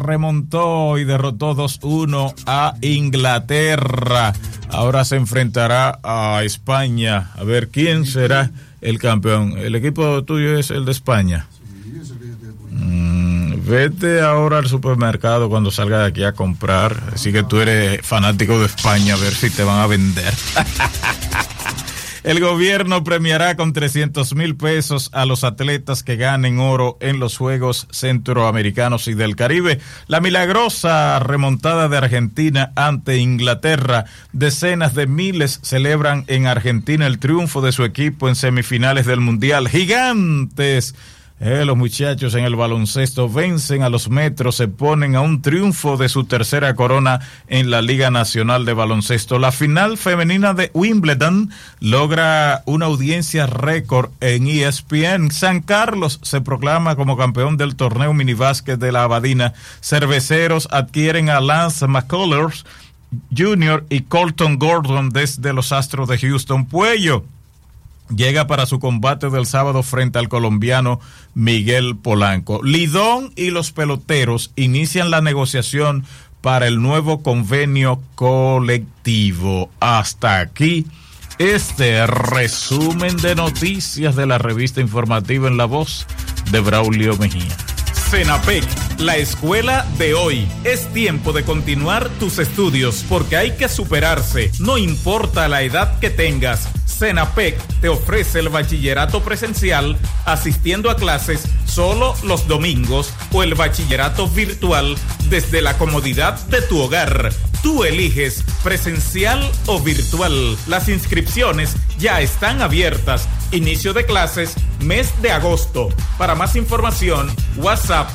remontó y derrotó 2-1 a Inglaterra. Ahora se enfrentará a España. A ver quién será el campeón. ¿El equipo tuyo es el de España? Vete ahora al supermercado cuando salga de aquí a comprar. Así que tú eres fanático de España, a ver si te van a vender. El gobierno premiará con 300,000 pesos a los atletas que ganen oro en los Juegos Centroamericanos y del Caribe. La milagrosa remontada de Argentina ante Inglaterra. Decenas de miles celebran en Argentina el triunfo de su equipo en semifinales del Mundial. Gigantes. Los muchachos en el baloncesto vencen a los Metros, se ponen a un triunfo de su tercera corona en la Liga Nacional de Baloncesto. La final femenina de Wimbledon logra una audiencia récord en ESPN. San Carlos se proclama como campeón del torneo minibásquet de la Abadina. Cerveceros adquieren a Lance McCullers Jr. y Colton Gordon desde los Astros de Houston. Puello llega para su combate del sábado frente al colombiano Miguel Polanco. Lidón y los peloteros inician la negociación para el nuevo convenio colectivo. Hasta aquí este resumen de noticias de la revista informativa en la voz de Braulio Mejía. CENAPEC, la escuela de hoy. Es tiempo de continuar tus estudios porque hay que superarse, no importa la edad que tengas. CENAPEC te ofrece el bachillerato presencial asistiendo a clases solo los domingos o el bachillerato virtual desde la comodidad de tu hogar. Tú eliges presencial o virtual. Las inscripciones ya están abiertas. Inicio de clases, mes de agosto. Para más información, WhatsApp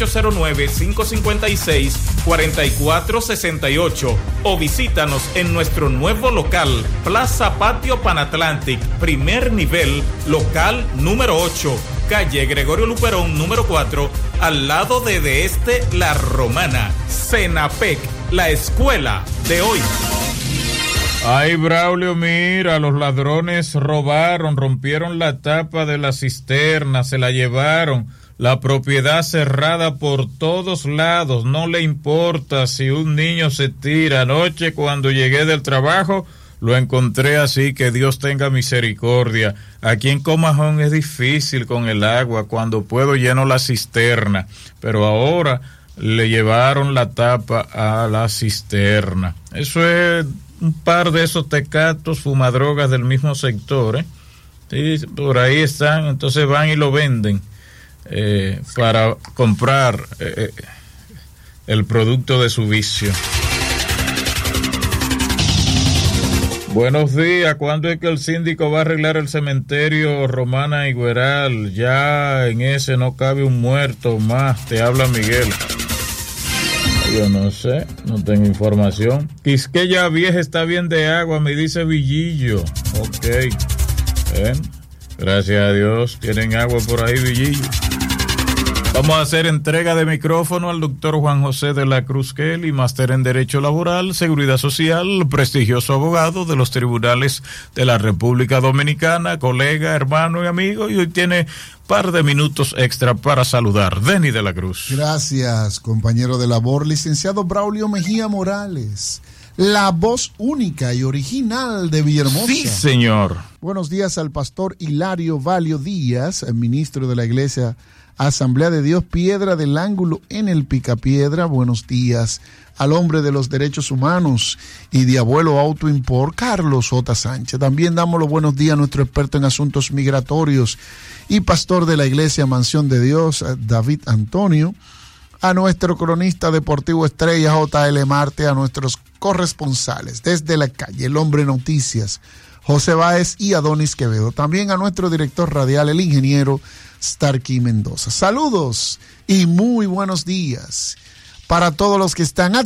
809-556-4468 o visítanos en nuestro nuevo local, Plaza Patio Panatlantic, primer nivel, local número 8, calle Gregorio Luperón, número 4, al lado de Este La Romana. CENAPEC, la escuela de hoy. Ay, Braulio, mira, los ladrones rompieron la tapa de la cisterna, se la llevaron, la propiedad cerrada por todos lados, no le importa si un niño se tira. Anoche cuando llegué del trabajo lo encontré así, que Dios tenga misericordia. Aquí en Comajón es difícil con el agua, cuando puedo lleno la cisterna, pero ahora le llevaron la tapa a la cisterna. Eso es un par de esos tecatos fumadrogas del mismo sector, Sí, por ahí están, entonces van y lo venden para comprar el producto de su vicio. Buenos días, ¿cuándo es que el síndico va a arreglar el cementerio Romana Higueral? Ya en ese no cabe un muerto más, te habla Miguel. Yo no sé, no tengo información. Quisqueya Vieja está bien de agua, me dice Villillo. Ok. Gracias a Dios, tienen agua por ahí, Villillo. Vamos a hacer entrega de micrófono al doctor Juan José de la Cruz Kelly, máster en Derecho Laboral, Seguridad Social, prestigioso abogado de los tribunales de la República Dominicana, colega, hermano y amigo, y hoy tiene par de minutos extra para saludar. Denny de la Cruz. Gracias, compañero de labor, licenciado Braulio Mejía Morales, la voz única y original de Villahermosa. Sí, señor. Buenos días al pastor Hilario Valio Díaz, el ministro de la Iglesia Asamblea de Dios, Piedra del Ángulo en el Picapiedra. Buenos días al hombre de los derechos humanos y de Abuelo Auto Import, Carlos J. Sánchez. También damos los buenos días a nuestro experto en asuntos migratorios y pastor de la Iglesia Mansión de Dios, David Antonio, a nuestro cronista deportivo estrella, J.L. Marte, a nuestros corresponsales desde la calle, el hombre noticias, José Báez y Adonis Quevedo. También a nuestro director radial, el ingeniero Starkey Mendoza. Saludos y muy buenos días para todos los que están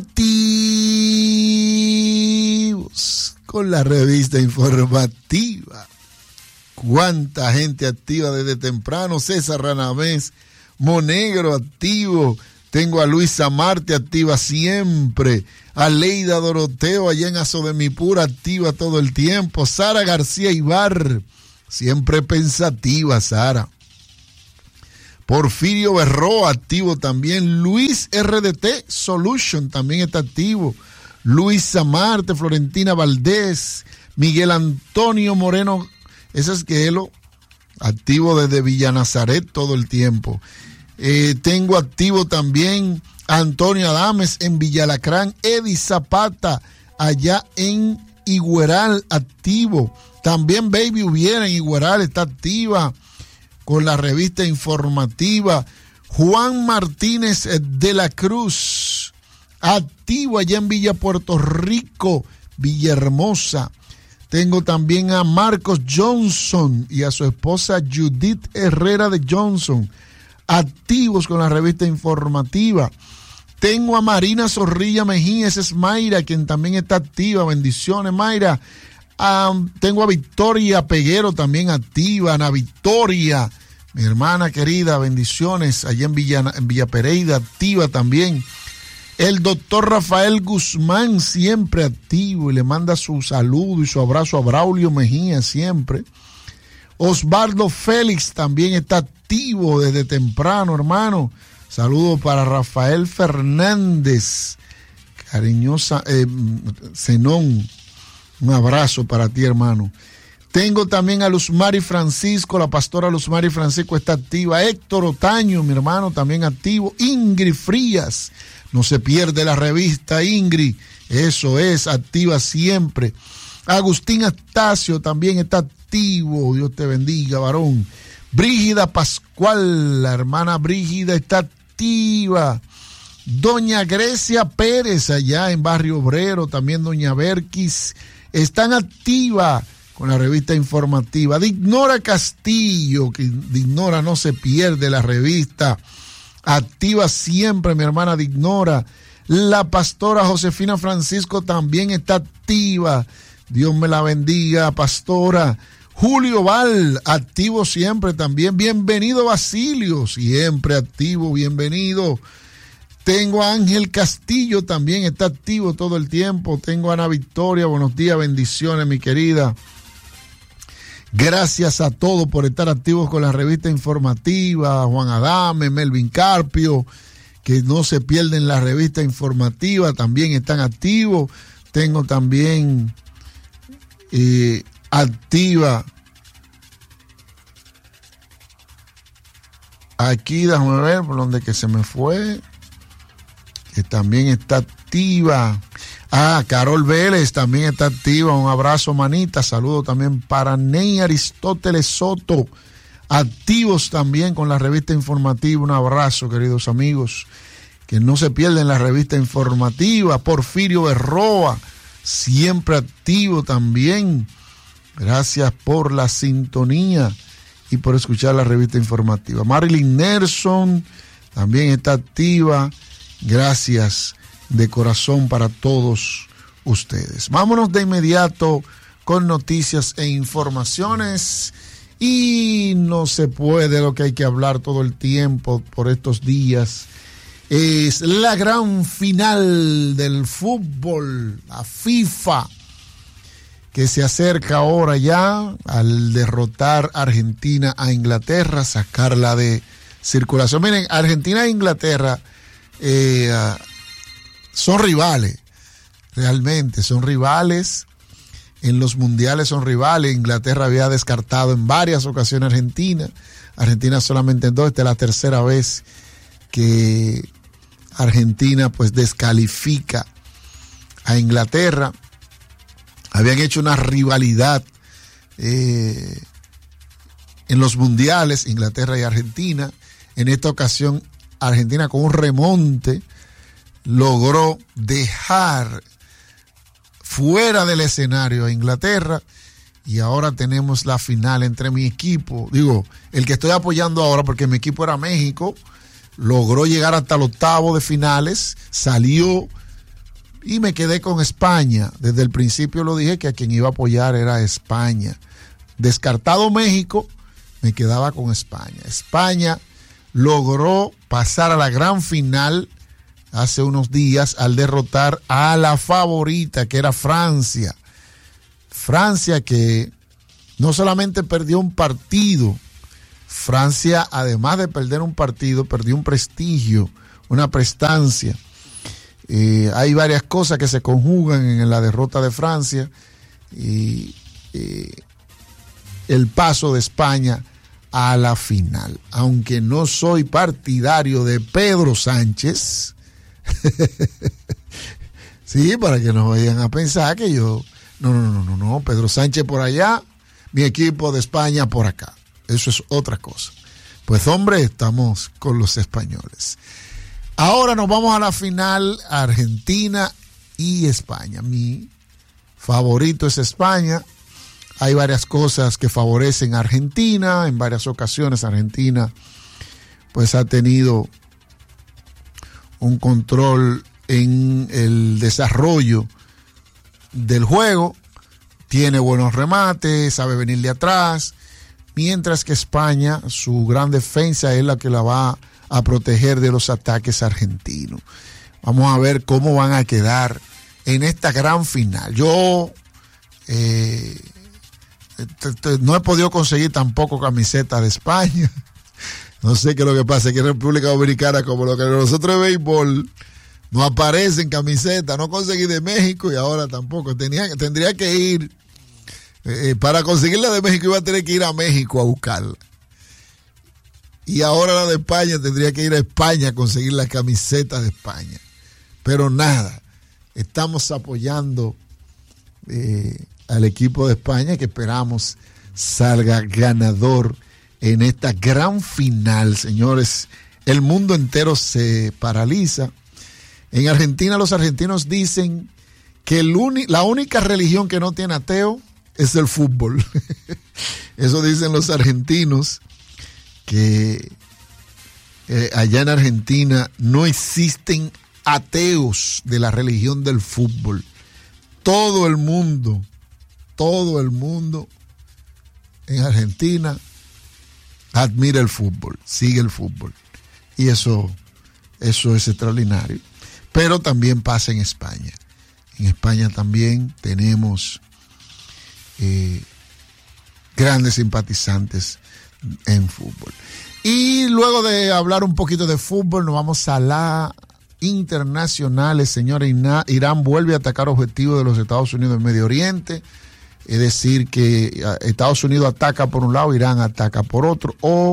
activos con la revista informativa. Cuánta gente activa desde temprano. César Ranamés, Monegro activo. Tengo a Luisa Marte activa siempre. A Leida Doroteo allá en Azodemipura activa todo el tiempo. Sara García Ibar, siempre pensativa, Sara. Porfirio Berroa, activo también. Luis RDT Solution también está activo. Luisa Marte, Florentina Valdés, Miguel Antonio Moreno, ese es Guelo, activo desde Villa Nazaret todo el tiempo. Tengo activo también Antonio Adames en Villa Lacrán, Eddie Zapata allá en Higueral, activo. También Baby Hubiera en Higueral está activa con la revista informativa. Juan Martínez de la Cruz, activo allá en Villa Puerto Rico, Villahermosa. Tengo también a Marcos Johnson y a su esposa Judith Herrera de Johnson, activos con la revista informativa. Tengo a Marina Zorrilla Mejía, esa es Mayra, quien también está activa. Bendiciones, Mayra. Tengo a Victoria Peguero también activa. Ana Victoria, mi hermana querida, bendiciones. Allá en Villa Pereira, activa también. El doctor Rafael Guzmán, siempre activo, y le manda su saludo y su abrazo a Braulio Mejía, siempre. Osvaldo Félix también está activo desde temprano, hermano. Saludo para Rafael Fernández, cariñosa, Zenón, un abrazo para ti, hermano. Tengo también a Luzmari Francisco, la pastora Luzmari Francisco está activa. Héctor Otaño, mi hermano, también activo. Ingrid Frías, no se pierde la revista, Ingrid, eso es, activa siempre. Agustín Astacio también está activo, Dios te bendiga, varón. Brígida Pascual, la hermana Brígida está activa. Doña Grecia Pérez, allá en Barrio Obrero, también doña Berkis, están activas con la revista informativa. Dignora Castillo, que Dignora no se pierde la revista, activa siempre, mi hermana Dignora. La pastora Josefina Francisco también está activa. Dios me la bendiga, pastora. Julio Val, activo siempre también. Bienvenido, Basilio, siempre activo, bienvenido. Tengo a Ángel Castillo, también está activo todo el tiempo. Tengo a Ana Victoria, buenos días, bendiciones, mi querida. Gracias a todos por estar activos con la revista informativa. Juan Adame, Melvin Carpio, que no se pierden la revista informativa, también están activos. Tengo también activa aquí, déjame ver por donde que se me fue, que también está activa. Carol Vélez también está activa, un abrazo, manita. Saludo también para Ney Aristóteles Soto, activos también con la revista informativa. Un abrazo, queridos amigos, que no se pierden la revista informativa. Porfirio Berroa, siempre activo también. Gracias por la sintonía y por escuchar la revista informativa. Marilyn Nelson también está activa. Gracias de corazón para todos ustedes. Vámonos de inmediato con noticias e informaciones. Y no se puede, lo que hay que hablar todo el tiempo por estos días es la gran final del fútbol, la FIFA, que se acerca ahora ya al derrotar Argentina a Inglaterra, sacarla de circulación. Miren, Argentina e Inglaterra son rivales, realmente son rivales. En los mundiales son rivales. Inglaterra había descartado en varias ocasiones a Argentina. Argentina solamente en 2, esta es la tercera vez que Argentina pues descalifica a Inglaterra. Habían hecho una rivalidad en los mundiales, Inglaterra y Argentina. En esta ocasión, Argentina con un remonte logró dejar fuera del escenario a Inglaterra, y ahora tenemos la final entre mi equipo, el que estoy apoyando ahora, porque mi equipo era México, logró llegar hasta el octavo de finales, salió, y me quedé con España. Desde el principio lo dije que a quien iba a apoyar era España. Descartado México, me quedaba con España. España logró pasar a la gran final hace unos días al derrotar a la favorita, que era Francia. Francia, que no solamente perdió un partido, Francia, además de perder un partido, perdió un prestigio, una prestancia. Hay varias cosas que se conjugan en la derrota de Francia y el paso de España a la final. Aunque no soy partidario de Pedro Sánchez, sí, para que no vayan a pensar que yo, no, Pedro Sánchez por allá, mi equipo de España por acá. Eso es otra cosa. Pues hombre, estamos con los españoles. Ahora nos vamos a la final, Argentina y España. Mi favorito es España. Hay varias cosas que favorecen a Argentina. En varias ocasiones Argentina pues ha tenido un control en el desarrollo del juego. Tiene buenos remates, sabe venir de atrás. Mientras que España, su gran defensa es la que la va a proteger de los ataques argentinos. Vamos a ver cómo van a quedar en esta gran final. Yo no he podido conseguir tampoco camiseta de España. No sé qué es lo que pasa, que en República Dominicana, como lo que nosotros de béisbol, no aparecen camisetas. No conseguí de México y ahora tampoco. Tendría que ir, para conseguir la de México iba a tener que ir a México a buscarla. Y ahora la de España tendría que ir a España a conseguir la camiseta de España. Pero nada, estamos apoyando al equipo de España, que esperamos salga ganador en esta gran final, señores. El mundo entero se paraliza. En Argentina los argentinos dicen que la única religión que no tiene ateo es el fútbol. Eso dicen los argentinos, que allá en Argentina no existen ateos de la religión del fútbol. Todo el mundo en Argentina admira el fútbol, sigue el fútbol. Y eso es extraordinario. Pero también pasa en España. En España también tenemos grandes simpatizantes en fútbol. Y luego de hablar un poquito de fútbol, nos vamos a la internacionales, señores. Irán vuelve a atacar objetivos de los Estados Unidos en Medio Oriente. Es decir, que Estados Unidos ataca por un lado, Irán ataca por otro, o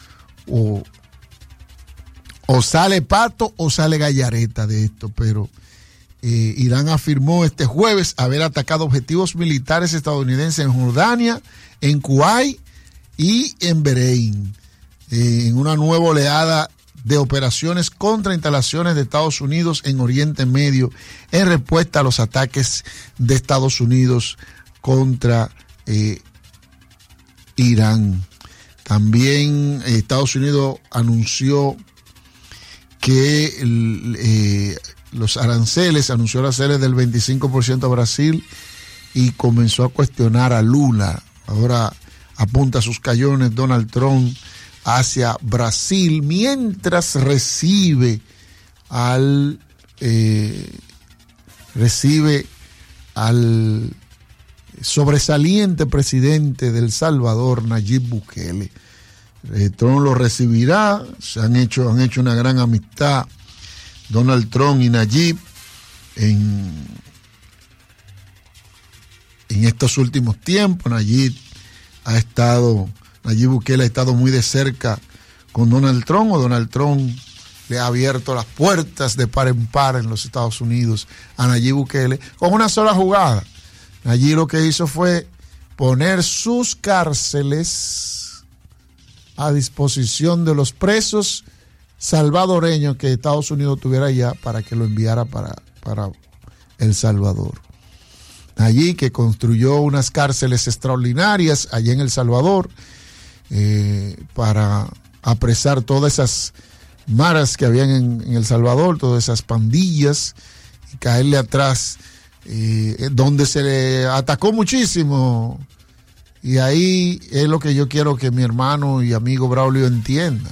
sale pato o sale gallareta de esto, pero Irán afirmó este jueves haber atacado objetivos militares estadounidenses en Jordania, en Kuwait y en Bahrein, en una nueva oleada de operaciones contra instalaciones de Estados Unidos en Oriente Medio, en respuesta a los ataques de Estados Unidos contra Irán. También Estados Unidos anunció que anunció aranceles del 25% a Brasil y comenzó a cuestionar a Lula. Ahora apunta sus cañones Donald Trump hacia Brasil, mientras recibe al sobresaliente presidente de El Salvador, Nayib Bukele. Trump lo recibirá. Han hecho una gran amistad Donald Trump y Nayib en estos últimos tiempos. Nayib Bukele ha estado muy de cerca con Donald Trump, o Donald Trump le ha abierto las puertas de par en par en los Estados Unidos a Nayib Bukele con una sola jugada. Nayib lo que hizo fue poner sus cárceles a disposición de los presos salvadoreños que Estados Unidos tuviera allá, para que lo enviara para El Salvador. Allí, que construyó unas cárceles extraordinarias allá en El Salvador, para apresar todas esas maras que habían en El Salvador, todas esas pandillas, y caerle atrás, donde se le atacó muchísimo. Y ahí es lo que yo quiero que mi hermano y amigo Braulio entienda.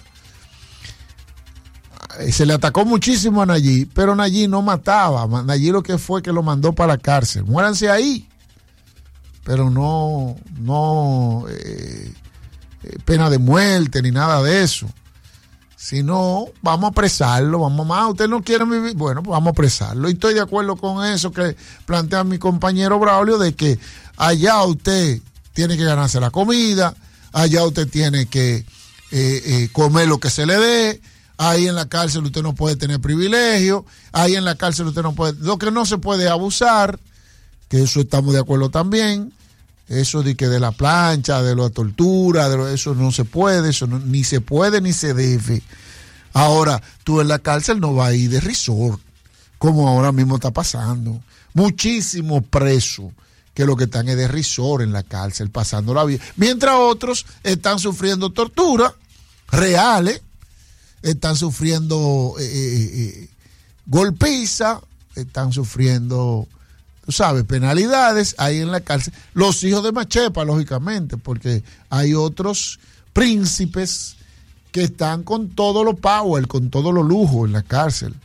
Se le atacó muchísimo a Nayib, pero Nayib no mataba. Nayib lo que fue que lo mandó para la cárcel. Muéranse ahí. Pero no pena de muerte ni nada de eso. Si no, vamos a apresarlo, usted no quiere vivir, bueno, pues vamos a apresarlo. Y estoy de acuerdo con eso que plantea mi compañero Braulio, de que allá usted tiene que ganarse la comida, allá usted tiene que comer lo que se le dé, ahí en la cárcel usted no puede tener privilegio, ahí en la cárcel usted no puede, lo que no se puede abusar, que eso estamos de acuerdo también. Eso de que de la plancha, de la tortura, eso no se puede, eso no, ni se puede ni se debe. Ahora, tú en la cárcel no vas a ir de resort, como ahora mismo está pasando. Muchísimos presos que lo que están es de resort en la cárcel, pasándola bien. Mientras otros están sufriendo tortura reales, están sufriendo golpiza, están sufriendo, tú sabes, penalidades ahí en la cárcel. Los hijos de Machepa, lógicamente, porque hay otros príncipes que están con todo lo power, con todo lo lujo en la cárcel.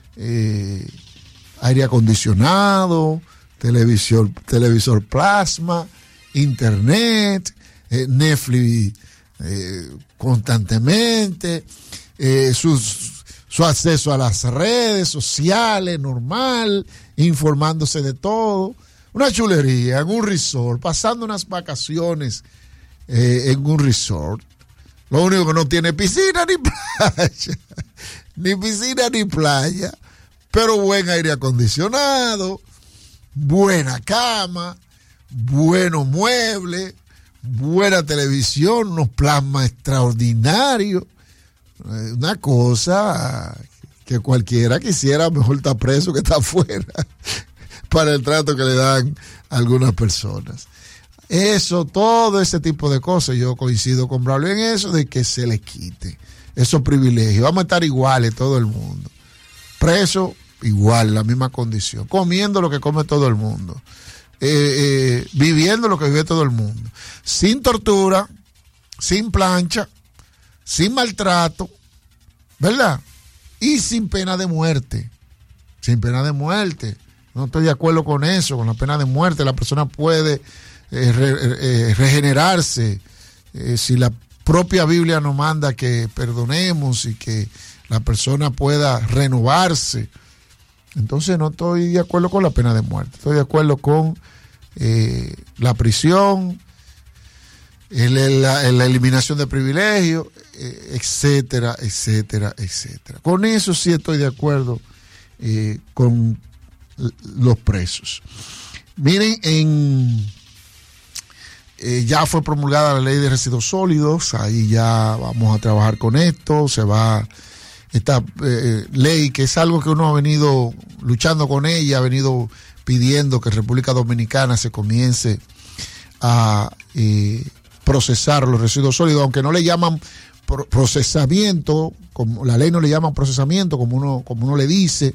Aire acondicionado, televisor plasma, internet, Netflix constantemente, su acceso a las redes sociales, normal, informándose de todo. Una chulería en un resort, pasando unas vacaciones en un resort. Lo único que no tiene piscina ni playa, ni piscina ni playa, pero buen aire acondicionado, buena cama, buenos muebles, buena televisión, unos plasmas extraordinarios. Una cosa que cualquiera quisiera mejor estar preso que estar afuera para el trato que le dan a algunas personas. Eso, todo ese tipo de cosas, yo coincido con Braulio en eso, de que se les quite esos privilegios. Vamos a estar iguales todo el mundo. Preso, igual, la misma condición. Comiendo lo que come todo el mundo. Viviendo lo que vive todo el mundo. Sin tortura, sin plancha, sin maltrato, ¿verdad? Y sin pena de muerte. Sin pena de muerte. No estoy de acuerdo con eso, con la pena de muerte. La persona puede regenerarse. Si la propia Biblia nos manda que perdonemos y que la persona pueda renovarse, entonces no estoy de acuerdo con la pena de muerte. Estoy de acuerdo con la prisión, la eliminación de privilegios, etcétera, etcétera, etcétera. Con eso sí estoy de acuerdo con los presos. Miren, ya fue promulgada la ley de residuos sólidos, ahí ya vamos a trabajar con esto, esta ley que es algo que uno ha venido luchando con ella, ha venido pidiendo que República Dominicana se comience a procesar los residuos sólidos, aunque no le llaman procesamiento, como la ley no le llama procesamiento, como uno le dice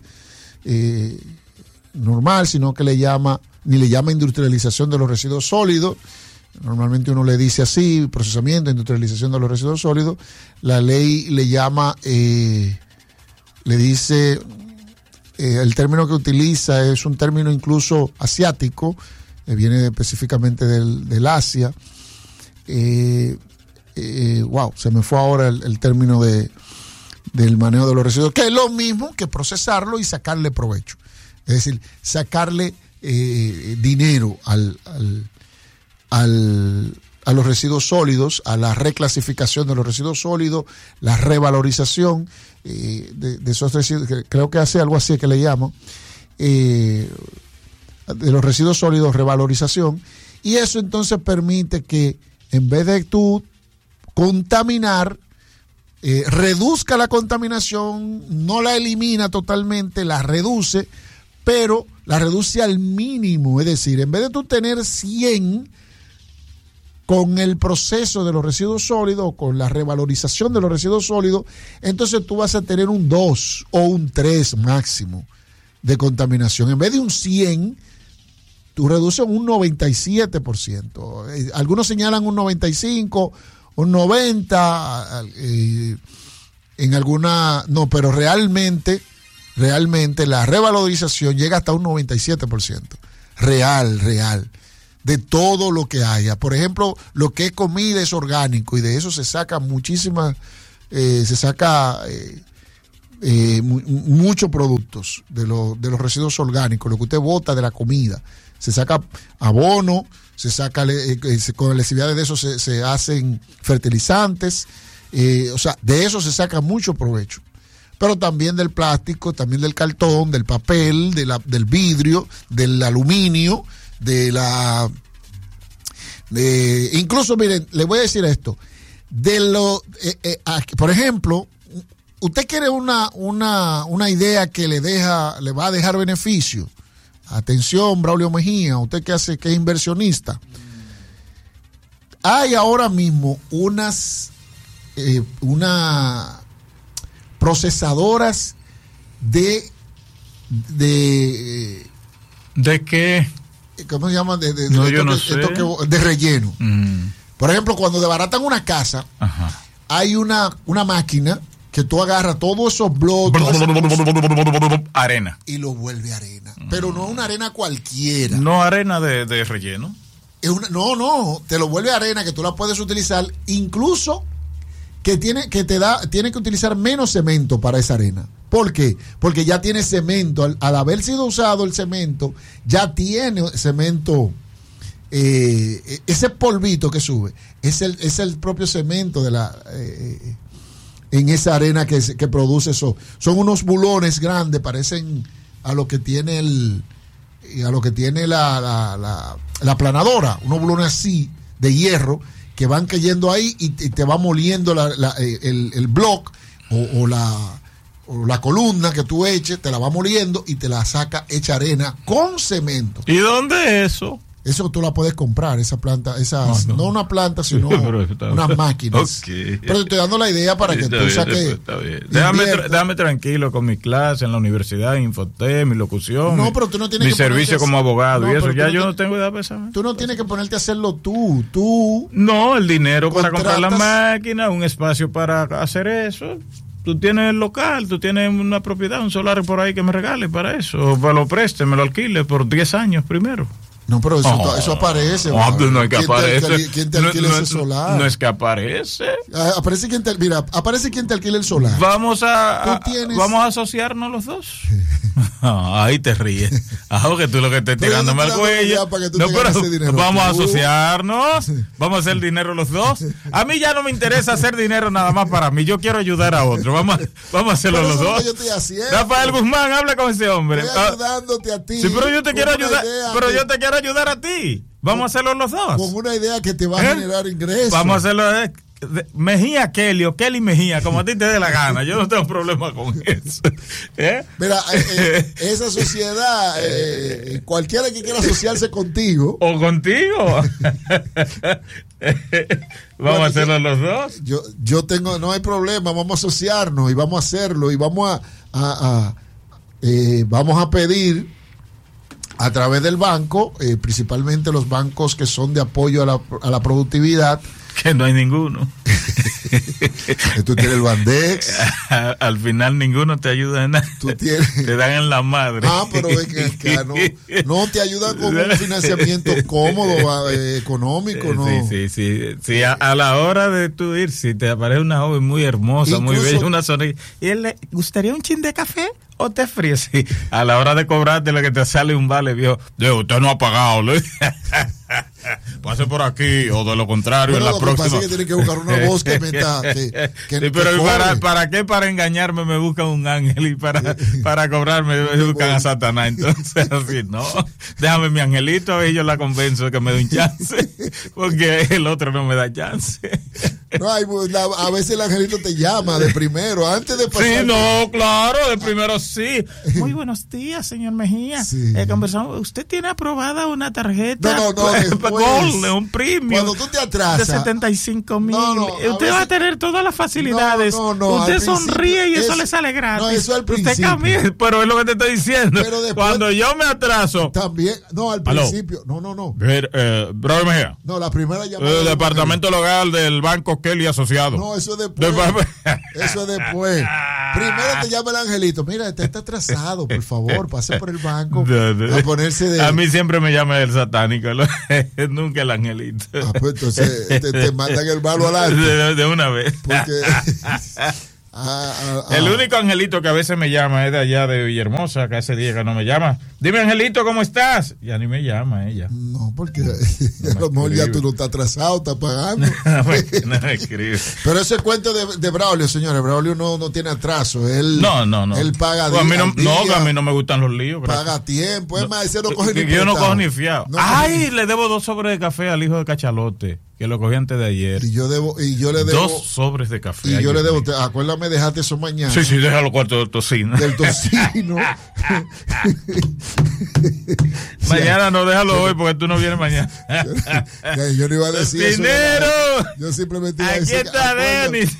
normal, sino que le llama industrialización de los residuos sólidos. Normalmente uno le dice así, procesamiento, industrialización de los residuos sólidos. La ley le llama, le dice, el término que utiliza es un término incluso asiático, viene específicamente del Asia. Se me fue ahora el término del manejo de los residuos, que es lo mismo que procesarlo y sacarle provecho. Es decir, sacarle dinero a los residuos sólidos, a la reclasificación de los residuos sólidos, la revalorización de esos residuos, que creo que hace algo así que le llaman, de los residuos sólidos, revalorización, y eso entonces permite que en vez de tú contaminar, reduzca la contaminación, no la elimina totalmente, la reduce, pero la reduce al mínimo. Es decir, en vez de tú tener 100 con el proceso de los residuos sólidos, con la revalorización de los residuos sólidos, entonces tú vas a tener un 2 o un 3 máximo de contaminación. En vez de un 100, tú reduces un 97%. Algunos señalan un 95%, un 90%, en alguna... No, pero realmente la revalorización llega hasta un 97%. Real. de todo lo que haya. Por ejemplo, lo que es comida es orgánico y de eso se saca muchísimas, muchos productos de los residuos orgánicos, lo que usted bota de la comida. Se saca abono, se saca, con lesividades de eso se hacen fertilizantes, o sea, de eso se saca mucho provecho. Pero también del plástico, también del cartón, del papel, del vidrio, del aluminio, incluso, miren, le voy a decir esto, por ejemplo, usted quiere una idea que le va a dejar beneficio. Atención, Braulio Mejía, usted que es inversionista. Hay ahora mismo unas procesadoras ¿de qué? ¿Cómo se llaman? De relleno. Por ejemplo, cuando desbaratan una casa, hay una máquina que tú agarras todos esos bloques arena y lo vuelve arena, pero no una arena cualquiera, no arena de relleno, no, te lo vuelve arena que tú la puedes utilizar, incluso que tiene que utilizar menos cemento para esa arena. ¿Por qué? Porque ya tiene cemento, al haber sido usado el cemento, ya tiene cemento. Ese polvito que sube es el propio cemento en esa arena que produce eso. Son unos bulones grandes, parecen a lo que tiene la planadora, unos bulones así de hierro que van cayendo ahí y te va moliendo el block o la columna que tú eches, te la va moliendo y te la saca hecha arena con cemento. ¿Y dónde es eso? Eso tú la puedes comprar, esa planta, no una planta, sino unas máquinas. Okay. Pero te estoy dando la idea para que tú saques. Déjame tranquilo con mi clase en la universidad, Infotec, mi locución, no, pero tú no tienes mi servicio como abogado y eso. Ya yo no tengo edad para eso. Tú no tienes que ponerte a hacerlo tú. No, el dinero para comprar las máquinas, un espacio para hacer eso. Tú tienes el local, tú tienes una propiedad, un solar por ahí que me regale para eso. O me lo preste, me lo alquile por 10 años primero. No, pero eso aparece. No es que aparece. ¿Quién te alquila ese solar? No es que aparece. Aparece quien te alquila el solar. Vamos a asociarnos los dos. Ahí te ríes. Que tú lo que estés tirándome al cuello. No, pero vamos a asociarnos. Vamos a hacer dinero los dos. A mí ya no me interesa hacer dinero nada más para mí. Yo quiero ayudar a otro. Vamos a hacerlo los dos. Rafael Guzmán, habla con ese hombre. Estoy ayudándote a ti. Sí, pero yo te quiero ayudar. Pero yo te quiero ayudar a ti. Vamos a hacerlo los dos. Con una idea que te va a generar ingresos. Vamos a hacerlo Mejía Kelly o Kelly Mejía, como a ti te dé la gana. Yo no tengo problema con eso. Mira, esa sociedad, cualquiera que quiera asociarse contigo. O contigo. Vamos a hacerlo los dos. No hay problema, vamos a asociarnos y vamos a hacerlo y vamos a pedir a través del banco, principalmente los bancos que son de apoyo a la productividad. Que no hay ninguno. Tú tienes el Bandex. Al final ninguno te ayuda en nada. Te dan en la madre. Pero es que no te ayuda con un financiamiento cómodo, económico, ¿no? Sí. A la hora de tú ir, si te aparece una joven muy hermosa, muy bella, una sonrisa, ¿y él le gustaría un chin de café? ¿O te frío? Sí. A la hora de cobrarte lo que te sale un vale, viejo. Usted no ha pagado. Pase por aquí, o de lo contrario, en la próxima. Pasa que tiene que buscar una voz que meta. Pero ¿para qué? Para engañarme me buscan un ángel y para cobrarme me buscan a Satanás. Entonces, así, no. Déjame mi angelito y yo la convenzo de que me dé un chance. Porque el otro no me da chance. No, a veces el angelito te llama de primero, antes de pasar. Sí, no, claro, de primero sí. Muy buenos días, señor Mejía. Sí. Conversamos. ¿Usted tiene aprobada una tarjeta? No, Gold, un premium. Cuando tú te atrasas. De 75,000. Usted va a tener todas las facilidades. Usted sonríe y eso le sale gratis. No, eso al principio. Usted cambia, pero es lo que te estoy diciendo. Pero después, cuando yo me atraso. También, al principio. No. Brother Mejía. No, la primera llamada. El departamento legal del Banco Kelly Asociado. No, eso es después. Eso es después. Primero te llama el angelito. Mira, este está atrasado, por favor, pase por el banco a ponerse de... A mí siempre me llama el satánico, nunca el angelito. Pues entonces te mandan el malo al de una vez. Porque... El único angelito que a veces me llama es de allá de Villahermosa, que hace días que no me llama. Dime, angelito, ¿cómo estás? Ya ni me llama ella. No, porque a lo mejor ya tú no estás atrasado, estás pagando. No me escribe. Pero ese cuento de Braulio, señores, Braulio no tiene atraso. Él, no. Él paga a mí a mí no me gustan los líos. Paga a tiempo. Es más, ese no coge ni yo no cojo ni fiado. No, le debo 2 sobres de café al hijo de Cachalote, que lo cogí antes de ayer. Y yo le debo 2 sobres de café. Y yo le debo, acuérdame, dejaste eso mañana. Sí, deja los cuartos del tocino. Del tocino. Mañana no, déjalo hoy porque tú no vienes mañana. Yo no iba a decir eso. ¡Dinero! Yo simplemente iba a decir. Aquí está Denis.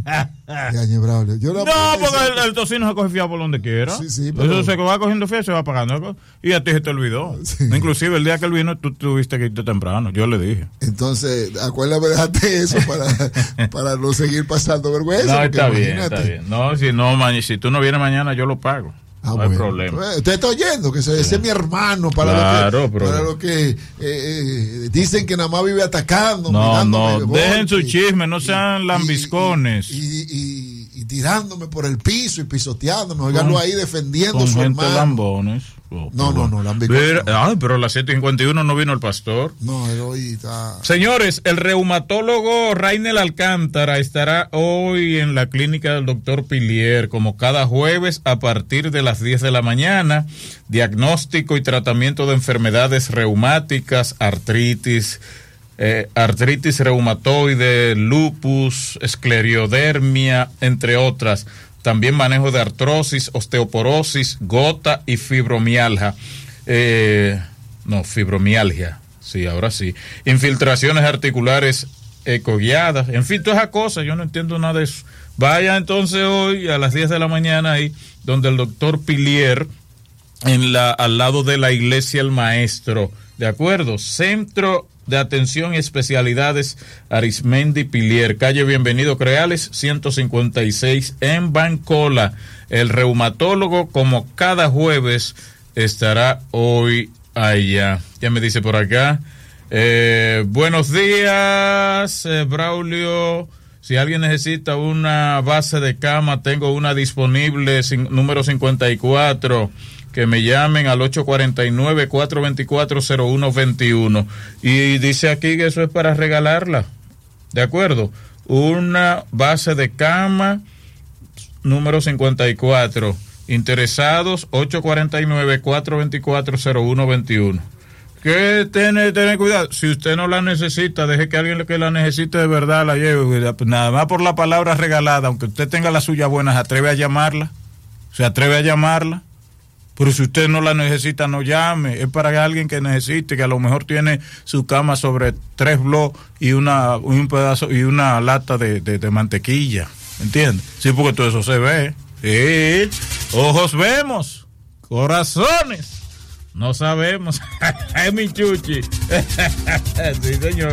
No, porque el tocino se coge fiado por donde quiera. Sí, pero... Eso se va cogiendo fiado y se va pagando. Y a ti se te olvidó. Sí. Inclusive el día que él vino, tú tuviste que irte temprano. Yo le dije. Entonces, acuérdame, déjate eso para no seguir pasando vergüenza. No, está bien. No, si tú no vienes mañana, yo lo pago. No hay problema. Usted está oyendo que ese es mi hermano para lo que dicen que nada más vive atacando. No, dejen su chisme, no sean lambiscones. Y tirándome por el piso y pisoteándome, oiganlo ahí defendiendo a su hermano. Lambones. No, lambicones. Pero a las 7:51 no vino el pastor. No, él hoy está... Señores, el reumatólogo Rainel Alcántara estará hoy en la clínica del doctor Pilier, como cada jueves a partir de las 10 de la mañana. Diagnóstico y tratamiento de enfermedades reumáticas, artritis reumatoide, lupus, esclerodermia, entre otras. También manejo de artrosis, osteoporosis, gota y fibromialgia. Fibromialgia. Sí, ahora sí. Infiltraciones articulares ecoguiadas. En fin, todas esas cosas. Yo no entiendo nada de eso. Vaya entonces hoy a las 10 de la mañana ahí, donde el doctor Pilier, al lado de la iglesia El Maestro. ¿De acuerdo? Centro de Atención y Especialidades Arismendi Pilier, calle Bienvenido Creales 156 en Bancola. El reumatólogo, como cada jueves, estará hoy allá. Ya me dice por acá, buenos días, Braulio. Si alguien necesita una base de cama, tengo una disponible, número 54. Que me llamen al 849-424-0121. Y dice aquí que eso es para regalarla. ¿De acuerdo? Una base de cama, número 54. Interesados, 849-424-0121. Que tener cuidado. Si usted no la necesita, deje que alguien que la necesite de verdad la lleve. Nada más por la palabra regalada, aunque usted tenga la suya buena, ¿se atreve a llamarla? Pero si usted no la necesita, no llame. Es para alguien que necesite, que a lo mejor tiene su cama sobre 3 bloques y un pedazo y una lata de mantequilla. ¿Entiende? Sí, porque todo eso se ve. Sí. Ojos vemos, corazones no sabemos. Es mi chuchi. Sí, señor.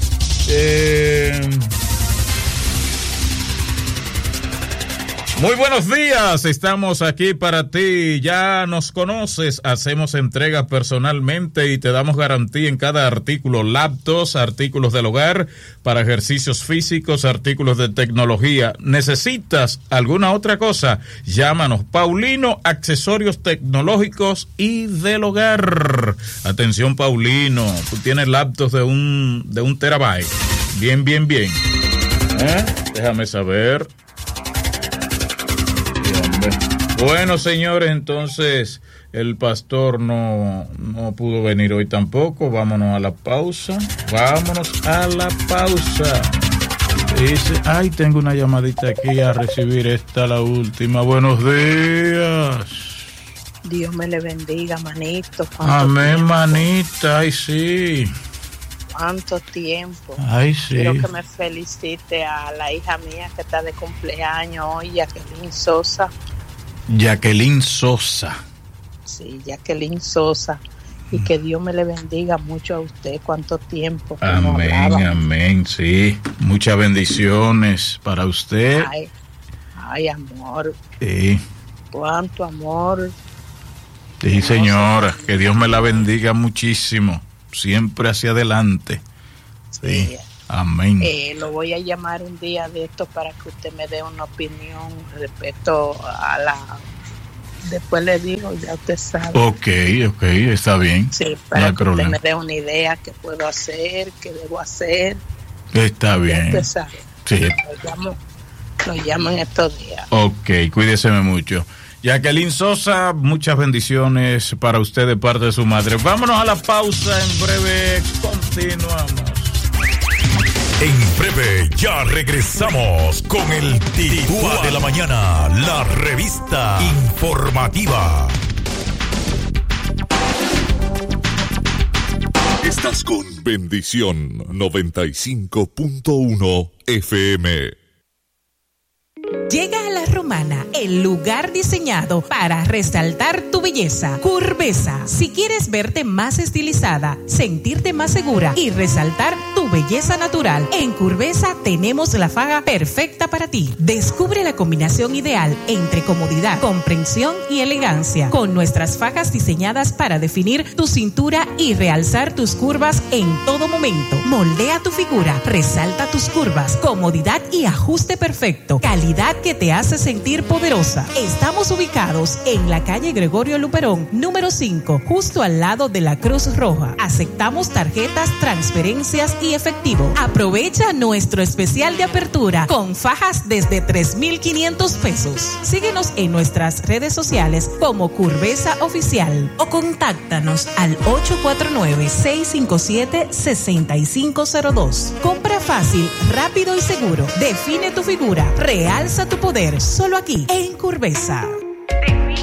Muy buenos días, estamos aquí para ti, ya nos conoces, hacemos entrega personalmente y te damos garantía en cada artículo, laptops, artículos del hogar, para ejercicios físicos, artículos de tecnología. ¿Necesitas alguna otra cosa? Llámanos, Paulino, accesorios tecnológicos y del hogar. Atención, Paulino, tú tienes laptops de un terabyte, bien. Déjame saber. Bueno, señores, entonces el pastor no pudo venir hoy tampoco. Vámonos a la pausa. Dice, tengo una llamadita aquí a recibir, esta la última. Buenos días. Dios me le bendiga, manito. Amén, manita, sí. ¿Cuánto tiempo? Sí. Quiero que me felicite a la hija mía que está de cumpleaños hoy, Jacqueline Sosa. Sí, Jacqueline Sosa. Y que Dios me le bendiga mucho a usted. ¿Cuánto tiempo? Amén, sí. Muchas bendiciones para usted. Ay, amor. Sí. Cuánto amor. Sí, señora, que Dios me la bendiga muchísimo, siempre hacia adelante. Sí. Amén. Lo voy a llamar un día de esto para que usted me dé una opinión respecto a la... Después le digo, ya usted sabe. Ok, está bien. Sí, para que usted me dé una idea qué puedo hacer, qué debo hacer. Está bien. Usted sabe. Sí. Lo llamo en estos días. Ok, cuídeseme mucho. Jacqueline Sosa, muchas bendiciones para usted de parte de su madre. Vámonos a la pausa, en breve continuamos. En breve ya regresamos con el Titúa de la Mañana, la revista informativa. Estás con Bendición 95.1 FM. Llega a La Romana, el lugar diseñado para resaltar tu belleza. Curvesa. Si quieres verte más estilizada, sentirte más segura y resaltar tu belleza natural, en Curvesa tenemos la faja perfecta para ti. Descubre la combinación ideal entre comodidad, comprensión y elegancia, con nuestras fajas diseñadas para definir tu cintura y realzar tus curvas en todo momento. Moldea tu figura, resalta tus curvas, comodidad y ajuste perfecto. Calidad que te hace sentir poderosa. Estamos ubicados en la calle Gregorio Luperón, número 5, justo al lado de la Cruz Roja. Aceptamos tarjetas, transferencias y efectivo. Aprovecha nuestro especial de apertura con fajas desde 3,500 pesos. Síguenos en nuestras redes sociales como Curvesa Oficial o contáctanos al 849-657-6502. Compra fácil, rápido y seguro. Define tu figura, realza tu poder, solo aquí en Curvesa.